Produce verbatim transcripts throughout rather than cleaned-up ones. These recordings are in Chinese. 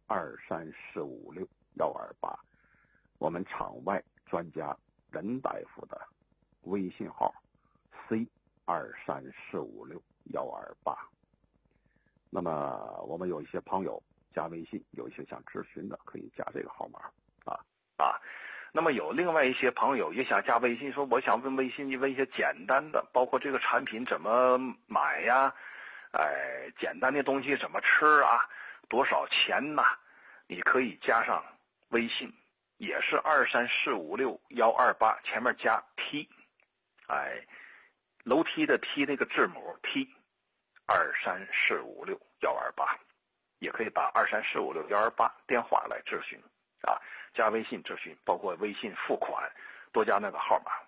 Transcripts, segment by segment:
二三四五六幺二八，我们场外专家任大夫的微信号 C 二三四五六幺二八。那么我们有一些朋友加微信，有一些想咨询的可以加这个号码啊啊。那么有另外一些朋友也想加微信，说我想问微信问一些简单的，包括这个产品怎么买呀，哎，简单的东西怎么吃啊，多少钱呐？你可以加上微信，也是二三四五六幺二八，前面加 T， 哎，楼梯的 T 那个字母 T， 二三四五六幺二八，也可以打二三四五六幺二八电话来咨询啊，加微信咨询，包括微信付款，多加那个号码。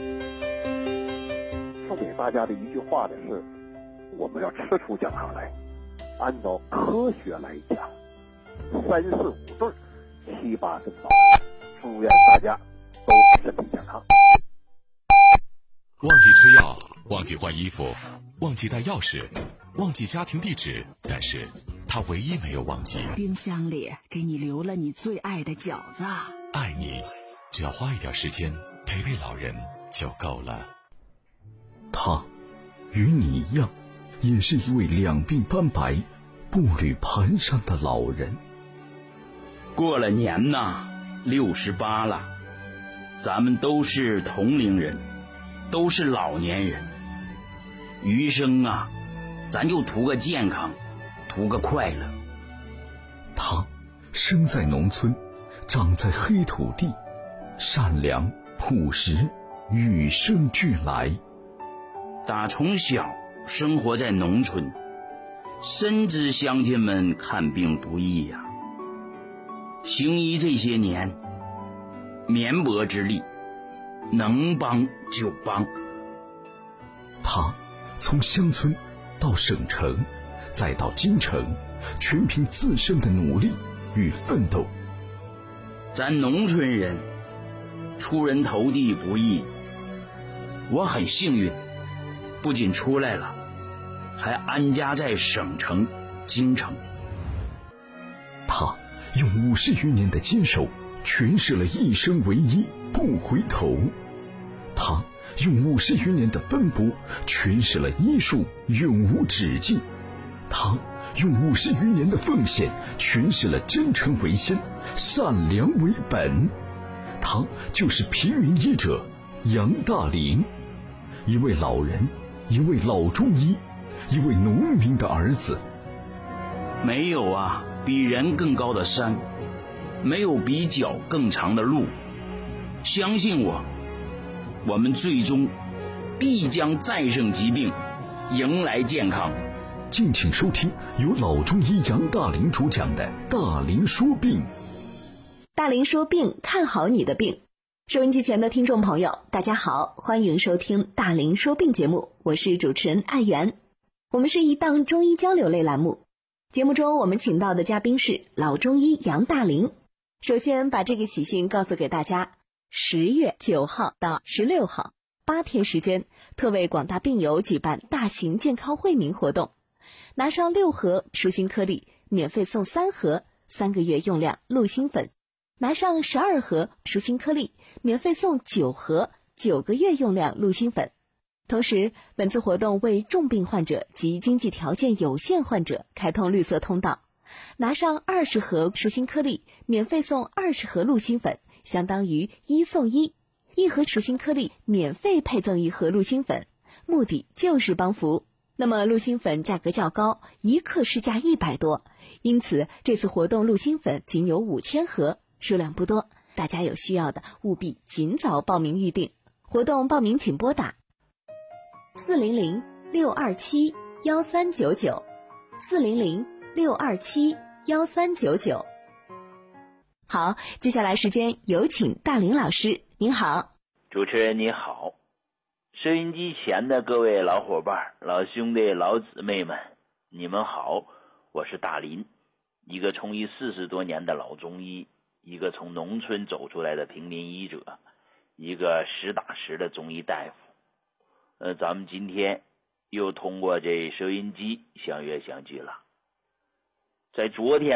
送给大家的一句话呢是，我们要吃出健康来，按照科学来讲，三四五对七八分饱。祝愿大家都身体健康。 忘记吃药，忘记换衣服，忘记带钥匙，忘记家庭地址，但是他唯一没有忘记， 冰箱里给你留了你最爱的饺子。 爱你，只要花一点时间陪陪老人就够了。 他与你一样，也是一位两鬓斑白、步履蹒跚的老人。 过了年呐，六十八了，咱们都是同龄人，都是老年人，余生啊，咱就图个健康，图个快乐。 他生在农村，长在黑土地，善良朴实，与生俱来。 打从小生活在农村，深知乡亲们看病不易呀、啊。行医这些年，绵薄之力，能帮就帮。 他从乡村到省城，再到京城，全凭自身的努力与奋斗。 咱农村人出人头地不易，我很幸运，不仅出来了，还安家在省城京城。 他用五十余年的坚守诠释了一生唯一不回头，他用五十余年的奔波诠释了医术永无止境，他用五十余年的奉献诠释了真诚为先，善良为本。他就是平民医者杨大林，一位老人，一位老中医，一位农民的儿子。 没有啊比人更高的山，没有比脚更长的路，相信我，我们最终必将战胜疾病，迎来健康。 敬请收听由老中医杨大林主讲的大林说病。 大林说病，看好你的病。收音机前的听众朋友大家好，欢迎收听大林说病节目，我是主持人艾媛。我们是一档中医交流类栏目，节目中我们请到的嘉宾是老中医杨大林。首先把这个喜讯告诉给大家，十月九号到十六号八天时间，特为广大病友举办大型健康惠民活动，拿上六盒舒心颗粒免费送三盒三个月用量鹿心粉，拿上十二盒舒心颗粒免费送九盒九个月用量鹿心粉。同时本次活动为重病患者及经济条件有限患者开通绿色通道，拿上二十盒舒心颗粒免费送二十盒鹿心粉，相当于一送一，一盒舒心颗粒免费配赠一盒鹿心粉，目的就是帮扶。那么鹿心粉价格较高，一克市价一百多，因此这次活动鹿心粉仅有五千盒，数量不多，大家有需要的务必尽早报名预定。活动报名请拨打四零零六二七幺三九九，四零零六二七幺三九九。好，接下来时间有请大林老师，您好。 主持人你好，收音机前的各位老伙伴、老兄弟、老姊妹们，你们好，我是大林，一个从医四十多年的老中医，一个从农村走出来的平民医者，一个实打实的中医大夫。呃，咱们今天又通过这收音机相约相聚了。在昨天